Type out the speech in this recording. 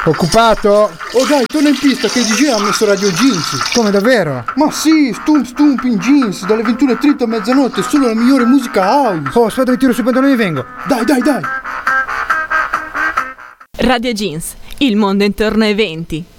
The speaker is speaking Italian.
Occupato? Oh dai, torna in pista che il DJ ha messo Radio Jeans. Come, davvero? Ma sì, stump in jeans, dalle 21:30 a mezzanotte, solo la migliore musica house. Oh, aspetta, mi tiro sui pantaloni e vengo. Dai. Radio Jeans, il mondo intorno ai 20.